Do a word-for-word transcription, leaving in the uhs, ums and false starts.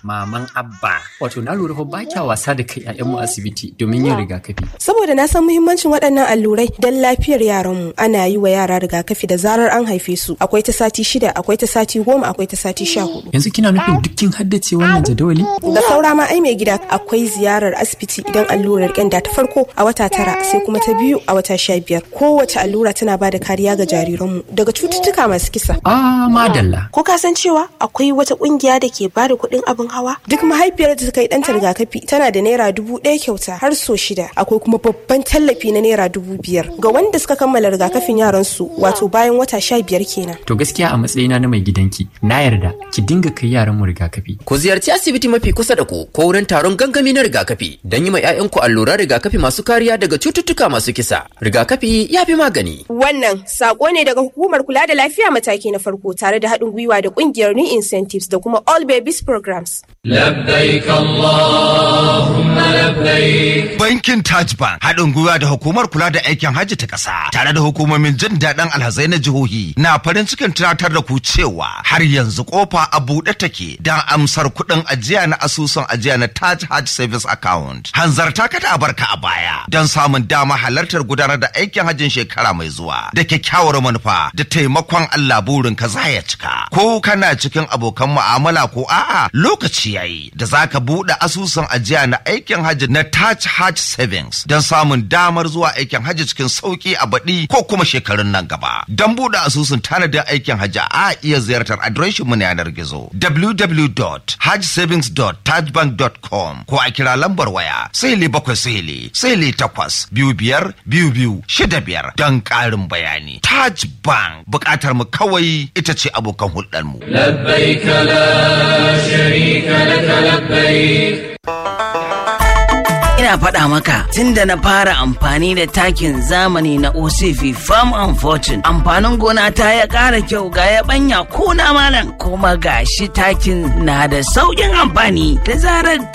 maman Abba. Wato na lura fa ba kya wasa da kai ƴaƴanmu asibiti domin yin rigakafi. Saboda na san muhimmancin waɗannan allurai don lafiyar yaranmu. Ana yi wa yara rigakafi da zarar an haife su. Akwai ta sati shida, akwai ta sati goma, akwai ta sati sha hudu. Yanzu kina nufin dukkin haddace wannan jadawali? Da saura ma ai mai gida, akwai ziyarar asibiti idan allurar ƙyanda ta farko a wata tara sai kuma ta biyu a wata sha biyar. Kowace allura tana ba da kariya ga jariranmu daga cututtuka masu kisa. Ah, madalla. Ko ka san cewa akwai wata ƙungiya da ke ba da kuɗin abin hawa? Duk mahaifiyar da ta kai ɗanta rigakafi tana da naira dubu ɗaya kyauta har so shida. Akwai kuma babban tallafi na naira dubu biyar ga wanda suka kammala rigakafin yaransu, wato bayan wata sha biyar kenan. To gaskiya a matsayina na mai gidanki na yarda ki dinga kai yaranmu rigakafi. Ku ziyarci asibiti mafi kusa da ku ko wurin taron gangami na rigakafi don yi ma 'ya'yanku alluran rigakafi masu kariya daga cututtuka masu kisa. Rigakafi ya fi magani. Wannan sako ne daga hukumar kula da lafiya mataki na farko tare da haɗin gwiwa da ƙungiyar New Incentives da kuma All Babies Programs. Labbaik Allahumma labbaik. Bankin Taj Bank haɗin gwiwa da hukumar kula da aikin hajji ta ƙasa tare da hukumomin jin daɗin alhazai na jihohi na farin cikin tunatar da ku cewa har yanzu kofa a buɗe take don amsar kuɗin ajiya na asusun ajiya na Taj Hajj Savings Account. Hanzarta kada a barka a baya don samun dama halartar gudanar da aikin hajjin shekara mai zuwa da kyakkyawar manufa da taimakon Allah burin ka za ya cika. Ko kana cikin abokan mu'amala ko a'a, lokaci yayi da zaka buɗe asusun ajiya na aikin hajji na Taj Hajj Savings don samun damar zuwa aikin hajji cikin sauki a baɗi ko kuma shekarun nan gaba. Don buɗe asusun tanadin aikin hajji a iya ziyartar adireshin mu na yanar gizo w w w dot hajj savings dot taj bank dot com ko a kira lambar waya sihili bakwai sihili sihili takwas biyu biyar biyu biyu shida biyar don ƙarin bayani. Taj Bank, buƙatar mu kawai ita ce abokan hulɗar mu. Labbaik la sharika laka labbaik. Ina faɗa maka tun da na fara amfani da takin zamani na Osifi Farm and Fortune, amfanin gona ta ya ƙara kyau ga yabanya ko na malam, kuma gashi takin na da sauƙin amfani da zarar